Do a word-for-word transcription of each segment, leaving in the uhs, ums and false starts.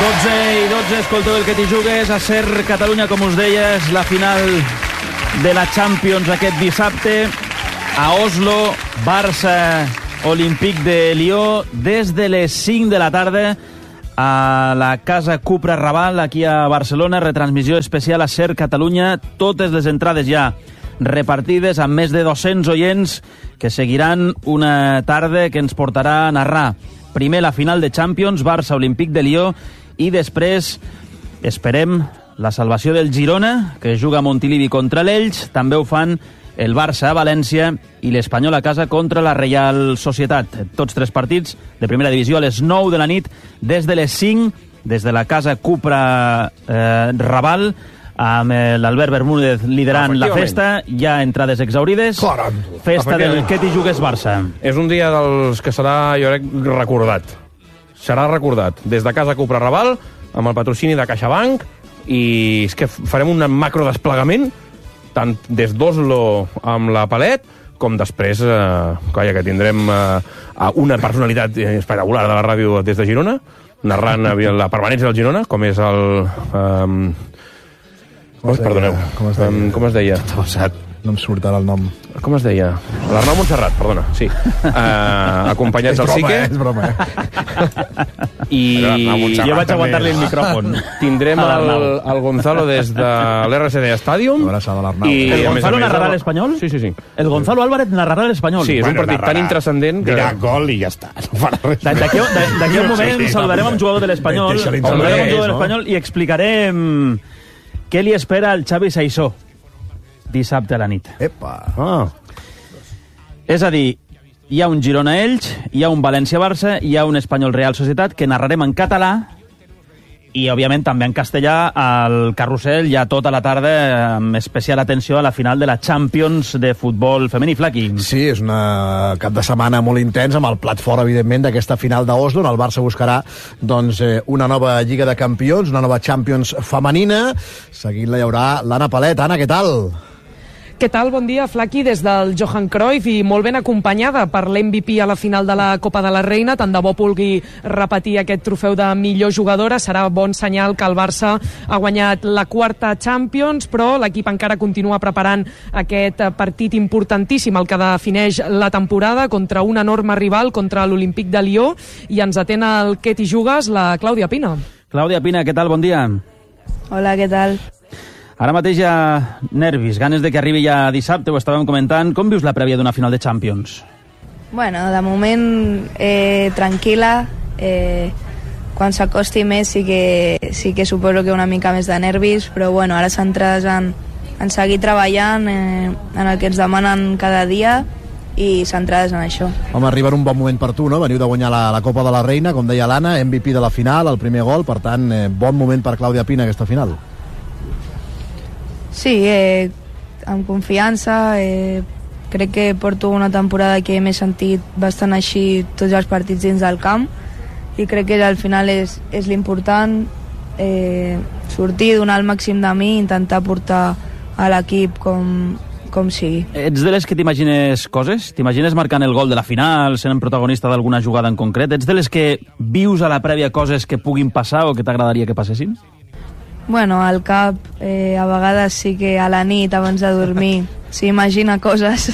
dotze i dotze, escolteu el que t'hi jugues a Ser Catalunya, com us deia, és la final de la Champions aquest dissabte a Oslo, Barça Olímpic de Lió, des de les cinc de la tarda a la Casa Cupra Raval, aquí a Barcelona, retransmissió especial a Ser Catalunya, totes les entrades ja repartides amb més de dos-cents oients que seguiran una tarda que ens portarà a narrar primer la final de Champions, Barça Olímpic de Lió, i després esperem la salvació del Girona, que juga a Montilivi contra l'Elx. També ho fan el Barça a València i l'Espanyol a casa contra la Reial Societat. Tots tres partits de primera divisió a les nou de la nit, des de les cinc, des de la Casa Cupra eh, Raval, amb l'Albert Bermúdez liderant la festa. Ja entrades exaurides. Caram. Festa del que t'hi jugues Barça. És un dia dels que serà, jo crec, recordat. Serà recordat. Des de Casa Cupra Raval, amb el patrocini de CaixaBank, i és que farem un macro desplegament tant des d'Oslo amb la Palet, com després, eh, calla, que tindrem eh, una personalitat espectacular de la ràdio des de Girona, narrant la permanència del Girona, com és el... Eh, Oh, perdoneu. Com es deia? Um, com es deia? No em surt ara el nom. Com es deia? L'Arnau Montserrat, perdona, sí. Uh, acompanyats del Sique. És broma, eh? I jo vaig aguantar-li el micròfon. Tindrem el, el Gonzalo des de l'R C D Stadium. I el Gonzalo narrarà l'Espanyol? Sí, sí, sí. El Gonzalo Álvarez narrarà l'Espanyol. Sí, és un partit tan intrascendent que... Dirà gol i ja està. No farà res. D'aquí a un moment saludarem un jugador de l'Espanyol, saludarem un jugador de l'Espanyol i explicarem què li espera al Xavi Saissó dissabte a la nit. Epa! Ah. És a dir, hi ha un Girona-Elx, hi ha un València-Barça, hi ha un Espanyol-Real Societat que narrarem en català i, òbviament, també en castellà al Carrusel ja tota la tarda, amb especial atenció a la final de la Champions de futbol femení. Flaqui. Sí, és una cap de setmana molt intens, amb el plat fort, evidentment, d'aquesta final d'Oslo, on el Barça buscarà doncs, una nova Lliga de Campions, una nova Champions femenina. Seguint-la hi haurà l'Anna Palet. Anna, què tal? Què tal? Bon dia, Flaqui, des del Johan Cruyff, i molt ben acompanyada per l'M V P a la final de la Copa de la Reina. Tant de bo pugui repetir aquest trofeu de millor jugadora. Serà bon senyal que el Barça ha guanyat la quarta Champions, però l'equip encara continua preparant aquest partit importantíssim, el que defineix la temporada, contra un enorme rival, contra l'Olímpic de Lió, i ens atén el que t'hi jugues la Clàudia Pina. Clàudia Pina, què tal? Bon dia. Hola, què tal? Ara mateix hi ha nervis, ganes de que arribi ja dissabte, ho estàvem comentant. Com vius la prèvia d'una final de Champions? Bueno, de moment eh, tranquil·la. Eh, quan s'acosti més sí que, sí que suposo que una mica més de nervis, però bueno, ara centrades en, en seguir treballant eh, en el que ens demanen cada dia i centrades en això. Home, arriba un bon moment per tu, no? Veniu de guanyar la, la Copa de la Reina, com deia l'Anna, M V P de la final, el primer gol, per tant, eh, bon moment per Clàudia Pina aquesta final. Sí, eh, amb confiança, eh, crec que porto una temporada que m'he sentit bastant així tots els partits dins del camp, i crec que al final és, és l'important, eh, sortir, donar el màxim de mi, intentar portar a l'equip com, com sigui. Ets de les que t'imagines coses? T'imagines marcant el gol de la final, sent protagonista d'alguna jugada en concret? Ets de les que vius a la prèvia coses que puguin passar o que t'agradaria que passessin? Bueno, al cap, eh, a vegades sí que a la nit, abans de dormir, s'imagina coses,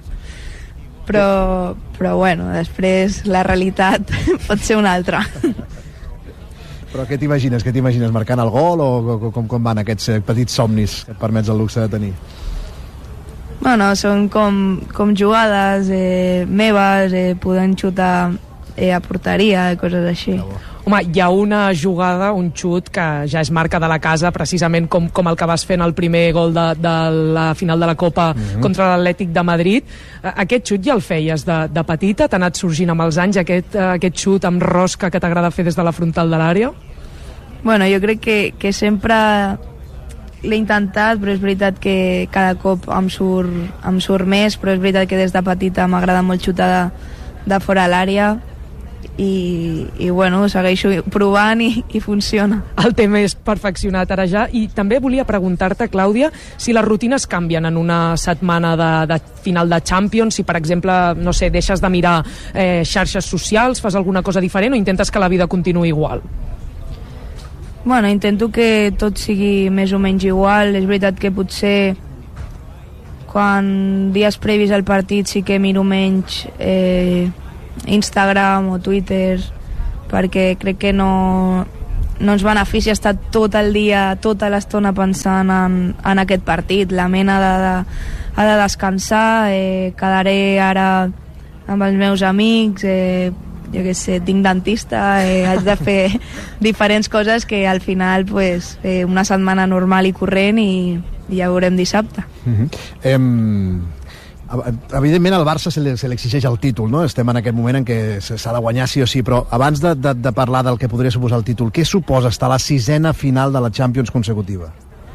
però, però bueno, després la realitat pot ser una altra. Però què t'imagines? Què t'imagines? Marcant el gol o com, com van aquests petits somnis que et permets el luxe de tenir? Bueno, són com, com jugades eh, meves, eh, podent xutar eh, a porteria, coses així. Home, hi ha una jugada, un xut, que ja és marca de la casa, precisament com, com el que vas fer en el primer gol de, de la final de la Copa mm-hmm. contra l'Atlètic de Madrid. Aquest xut ja el feies de, de petita? T'ha anat sorgint amb els anys aquest, aquest xut amb rosca que t'agrada fer des de la frontal de l'àrea? Bueno, jo crec que, que sempre l'he intentat, però és veritat que cada cop em surt, em surt més, però és veritat que des de petita m'agrada molt xutar de, de fora a l'àrea. I, i bueno, segueixo provant i, i funciona. El tema és perfeccionat ara ja. I també volia preguntar-te, Clàudia, si les rutines canvien en una setmana de, de final de Champions, si per exemple, no sé, deixes de mirar eh, xarxes socials, fas alguna cosa diferent o intentes que la vida continuï igual? Bueno, intento que tot sigui més o menys igual. És veritat que potser quan dies previs al partit sí que miro menys eh, Instagram o Twitter, perquè crec que no, no ens beneficia estar tot el dia, tota l'estona pensant en, en aquest partit. La ment ha de, de, ha de descansar, eh, quedaré ara amb els meus amics, eh, jo què sé, tinc dentista, eh, haig de fer diferents coses que al final pues, eh, una setmana normal i corrent i, i ja veurem dissabte. Uh-huh. Em... Evidentment al Barça se li, se li exigeix el títol, no? Estem en aquest moment en què s'ha de guanyar sí o sí, però abans de, de, de parlar del que podria suposar el títol, què suposa estar a la sisena final de la Champions consecutiva?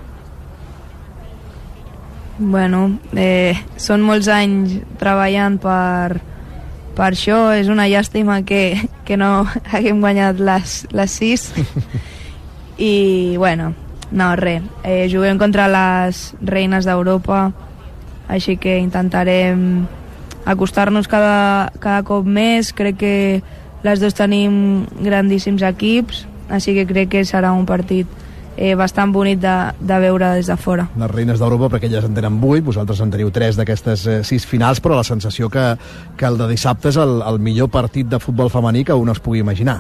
Bueno, eh, són molts anys treballant per per això. És una llàstima que, que no haguem guanyat les, les sis i bueno, no, res, eh, juguem contra les reines d'Europa, així que intentarem acostar-nos cada, cada cop més. Crec que les dues tenim grandíssims equips, així que crec que serà un partit Eh, bastant bonic de, de veure des de fora. Les reines d'Europa, perquè elles en tenen vuit, vosaltres en teniu tres d'aquestes eh, sis finals, però la sensació que, que el de dissabte és el, el millor partit de futbol femení que un es pugui imaginar.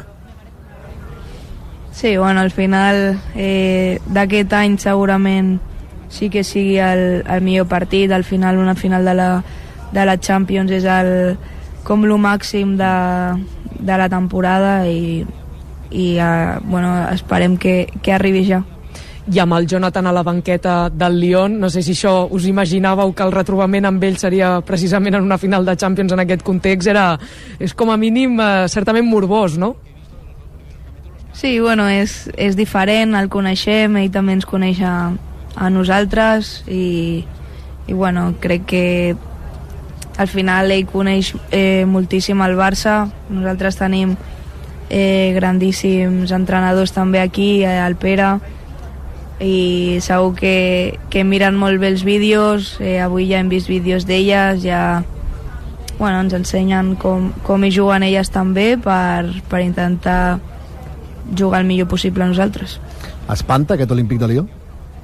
Sí, bueno, al final eh, d'aquest any segurament sí que sigui el, el millor partit. Al final una final de la, de la Champions és el, com lo màxim de, de la temporada i i uh, bueno, esperem que, que arribi ja. I amb el Jonathan a la banqueta del Lyon, no sé si això us imaginàveu que el retrobament amb ell seria precisament en una final de Champions en aquest context, era, és com a mínim uh, certament morbós, no? Sí, bueno, és, és diferent, el coneixem, ell també ens coneix a, a nosaltres i, i bueno, crec que al final ell coneix eh, moltíssim el Barça. Nosaltres tenim Eh, grandíssims entrenadors també aquí, eh, el Pere, i segur que, que miren molt bé els vídeos. eh, avui ja hem vist vídeos d'elles, ja bueno, ens ensenyen com, com hi juguen elles també per, per intentar jugar el millor possible a nosaltres. Espanta aquest Olímpic de Lió?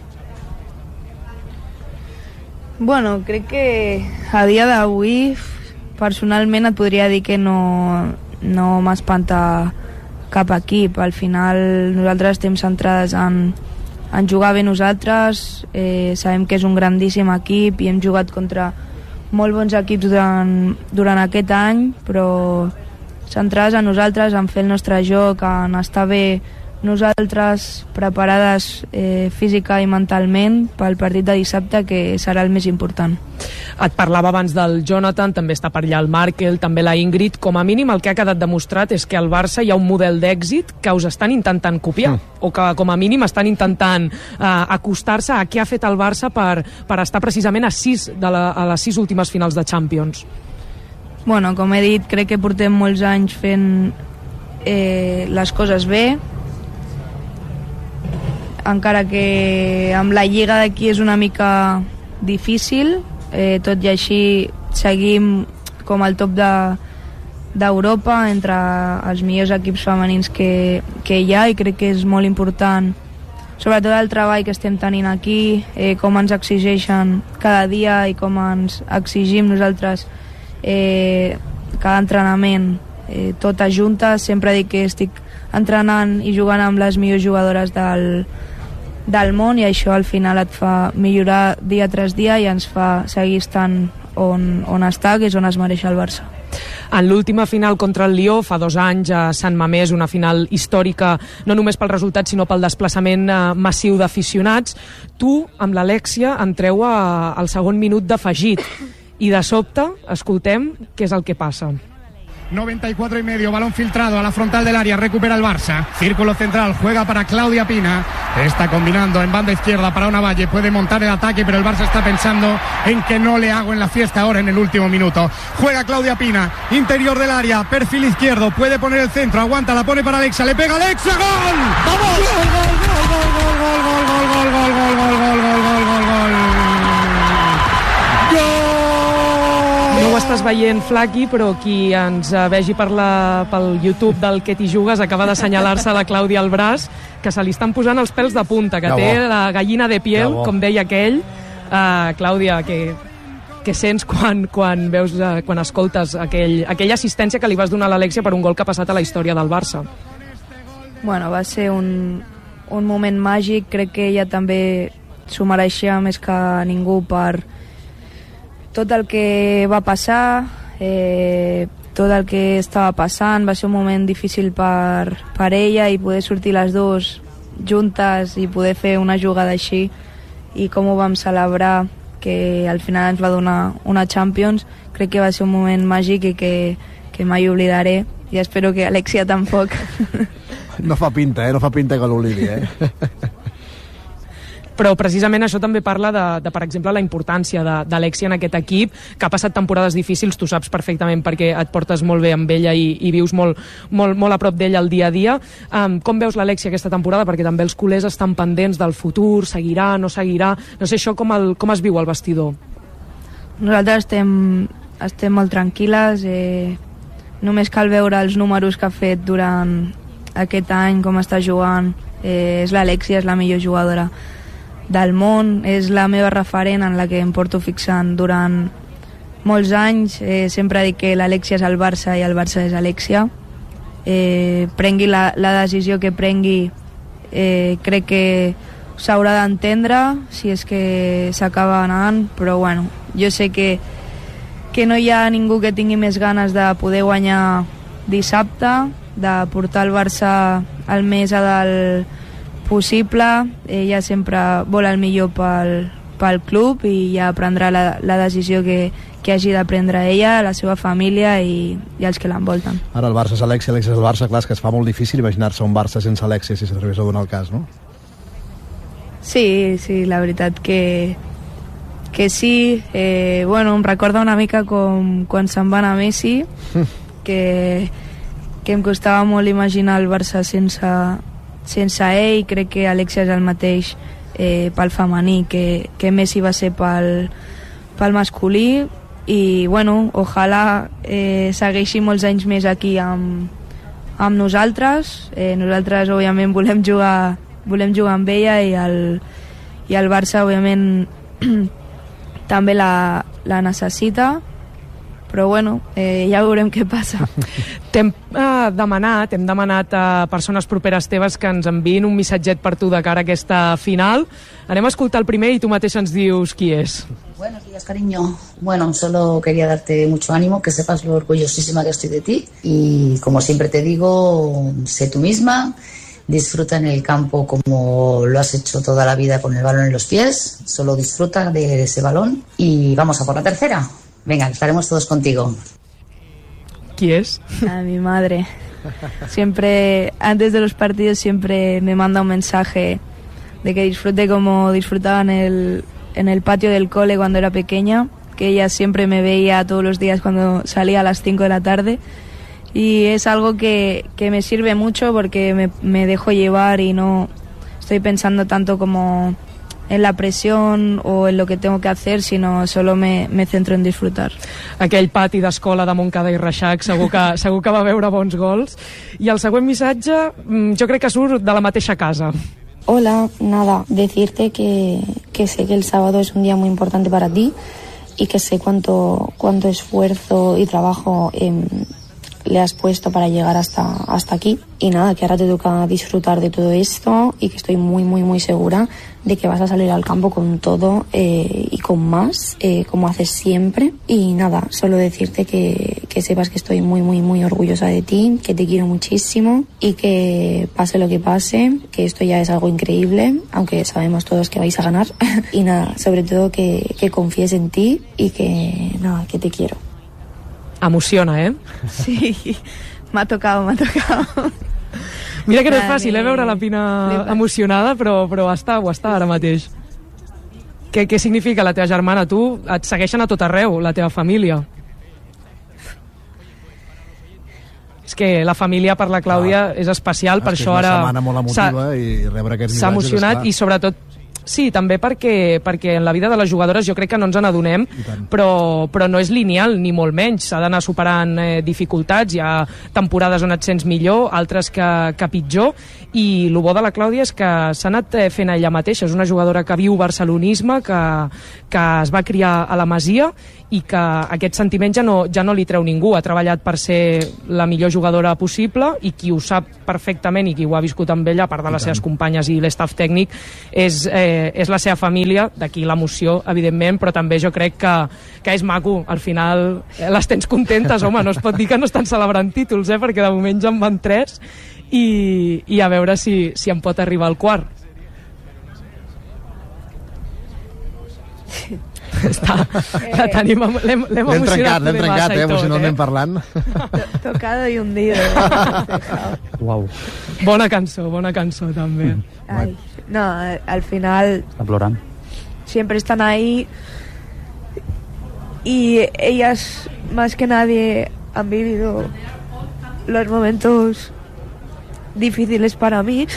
Bueno, crec que a dia d'avui personalment et podria dir que no no m'espanta cap equip. Al final nosaltres estem centrades en, en jugar bé nosaltres, eh, sabem que és un grandíssim equip i hem jugat contra molt bons equips durant, durant aquest any, però centrades en nosaltres, en fer el nostre joc, en estar bé nosaltres, preparades eh, física i mentalment pel partit de dissabte, que serà el més important. Et parlava abans del Jonathan, també està per allà el Markel, també la Ingrid. Com a mínim el que ha quedat demostrat és que al Barça hi ha un model d'èxit que us estan intentant copiar, mm. o que com a mínim estan intentant eh, acostar-se a què ha fet el Barça per, per estar precisament a, sis de la, a les sis últimes finals de Champions. Bueno, com he dit, crec que portem molts anys fent eh, les coses bé, encara que amb la lliga d'aquí és una mica difícil, eh, tot i així seguim com al top de, d'Europa, entre els millors equips femenins que, que hi ha, i crec que és molt important sobretot el treball que estem tenint aquí, eh, com ens exigeixen cada dia i com ens exigim nosaltres eh, cada entrenament, eh, totes juntes. Sempre dic que estic entrenant i jugant amb les millors jugadores del, del món, i això al final et fa millorar dia tras dia i ens fa seguir estant on, on està, que és on es mereix el Barça. En l'última final contra el Lió, fa dos anys, a Sant Mamés, una final històrica, no només pel resultat, sinó pel desplaçament eh, massiu d'aficionats, tu, amb l'Alexia, entreu a, al segon minut d'afegit, i de sobte, escoltem què és el que passa. noventa y cuatro y medio, balón filtrado a la frontal del área, recupera el Barça, círculo central, juega para Claudia Pina, está combinando en banda izquierda para Ona Valle, puede montar el ataque, pero el Barça está pensando en que no le hago en la fiesta ahora en el último minuto. Juega Claudia Pina, interior del área, perfil izquierdo, puede poner el centro, aguanta, la pone para Alexa, le pega Alexa, ¡gol! ¡Vamos! ¡Gol, gol, gol, gol, gol, gol, gol, gol, gol, gol, gol, gol, gol, gol, gol, gol! No ho estàs veient, Flaqui, però qui ens vegi per la, pel YouTube del Que t'hi jugues acaba d'assenyalar-se la Clàudia al braç, que se li estan posant els pèls de punta, que Ja té bo. la gallina de piel, Ja bo. com deia aquell. Uh, Clàudia, que, que sents quan, quan, veus, uh, quan escoltes aquell, aquella assistència que li vas donar a l'Alexia per un gol que ha passat a la història del Barça? Bueno, va ser un, un moment màgic, crec que ella també s'ho mereixia més que ningú per tot el que va passar, eh, tot el que estava passant. Va ser un moment difícil per, per ella, i poder sortir les dues juntes i poder fer una jugada així, i com ho vam celebrar, que al final ens va donar una Champions, crec que va ser un moment màgic i que, que mai oblidaré, i espero que Alexia tampoc. No fa pinta, eh? No fa pinta que l'oblidi, eh? Però precisament això també parla de, de per exemple, la importància de- d'Alexia en aquest equip, que ha passat temporades difícils, tu saps perfectament perquè et portes molt bé amb ella i, i vius molt, molt, molt a prop d'ella el dia a dia. Um, com veus l'Alexia aquesta temporada? Perquè també els culers estan pendents del futur, seguirà, no seguirà... No sé, això com, el, com es viu al vestidor? Nosaltres estem, estem molt tranquil·les, eh, només cal veure els números que ha fet durant aquest any, com està jugant. Eh, és l'Alexia, és la millor jugadora del món, és la meva referent en la que em porto fixant durant molts anys. Eh, sempre dic que l'Alexia és el Barça i el Barça és Alexia. Eh, prengui la, la decisió que prengui, eh, crec que s'haurà d'entendre si és que s'acaba anant, però bueno, jo sé que, que no hi ha ningú que tingui més ganes de poder guanyar dissabte, de portar el Barça al més a dalt possible. Ella sempre vol el millor pel, pel club, i ja prendrà la, la decisió que, que hagi de prendre ella, la seva família i, i els que l'envolten. Ara el Barça és Alexia, Alexia és el Barça. Clar, és que es fa molt difícil imaginar-se un Barça sense Alexia, si s'atrevés a donar el cas, no? Sí, sí, la veritat que, que sí. Eh, bueno, em recorda una mica com quan se'n va anar Messi, que, que em costava molt imaginar el Barça sense, sense ell. Crec que Alexia és el mateix eh, pel femení que, que Messi va ser pel, pel masculí, i bueno, ojalà eh, segueixi molts anys més aquí amb, amb nosaltres. Eh, nosaltres òbviament volem jugar volem jugar amb ella, i el, i el Barça òbviament també la, la necessita, però bueno, eh, ja veurem què passa. T'hem eh, demanat, hem demanat a persones properes teves que ens enviïn un missatget per tu de cara a aquesta final. Anem a escoltar el primer i tu mateix ens dius qui és. Buenos días, cariño. Bueno, solo quería darte mucho ánimo, que sepas lo orgullosísima que estoy de ti, y como siempre te digo, sé tú misma, disfruta en el campo como lo has hecho toda la vida con el balón en los pies, solo disfruta de ese balón y vamos a por la tercera. Venga, estaremos todos contigo. Qui és? A mi madre. Siempre, antes de los partidos, siempre me manda un mensaje de que disfrute como disfrutaba en el, en el patio del cole cuando era pequeña, que ella siempre me veía todos los días cuando salía a las cinco de la tarde, y es algo que, que me sirve mucho porque me, me dejo llevar y no estoy pensando tanto como en la presión o en lo que tengo que hacer, sino solo me, me centro en disfrutar. Aquell pati d'escola de Montcada i Reixac segur que, segur que va veure bons gols. I el següent missatge jo crec que surt de la mateixa casa. Hola, nada, decirte que, que sé que el sábado es un día muy importante para ti y que sé cuánto, cuánto esfuerzo y trabajo eh, le has puesto para llegar hasta, hasta aquí, y nada, que ahora te toca disfrutar de todo esto y que estoy muy muy muy segura de que vas a salir al campo con todo eh, y con más, eh, como haces siempre. Y nada, solo decirte que, que sepas que estoy muy muy muy orgullosa de ti, que te quiero muchísimo y que pase lo que pase, que esto ya es algo increíble, aunque sabemos todos que vais a ganar. Y nada, sobre todo que, que confíes en ti y que nada, que te quiero. Emociona, eh? Sí, m'ha tocado, m'ha tocado. Mira que no és fàcil, eh, veure la Pina emocionada, però, però està, ho està ara mateix. Què, què significa la teva germana? Tu et segueixen a tot arreu, la teva família. És que la família per la Clàudia ah, és especial, per això ara... És una setmana molt emotiva i rebre aquests s'ha missatges, emocionat, i sobretot Sí, també perquè, perquè en la vida de les jugadores jo crec que no ens n'adonem, però, però no és lineal, ni molt menys. S'ha d'anar superant eh, dificultats, hi ha temporades on et sents millor, altres que, que pitjor, i el bo de la Clàudia és que s'ha anat eh, fent ella mateixa. És una jugadora que viu barcelonisme, que, que es va criar a la Masia i que aquest sentiment ja no, ja no li treu ningú. Ha treballat per ser la millor jugadora possible i qui ho sap perfectament i qui ho ha viscut amb ella, a part de les seves companyes i l'estaf tècnic, és, eh, és la seva família, d'aquí l'emoció, evidentment, però també jo crec que, que és maco. Al final eh, les tens contentes, home, no es pot dir que no estan celebrant títols, eh, perquè de moment ja en van tres i, i a veure si, si en pot arribar al quart. Està, la tenim, l'hem, l'hem L'hem trencat, emocionat l'hem trencat, eh, emocionalment parlant. Tocado y hundido. Uau. Bona cançó, bona cançó també. Ay, no, al final Està plorant. siempre están ahí y ellas más que nadie han vivido los momentos difíciles para mí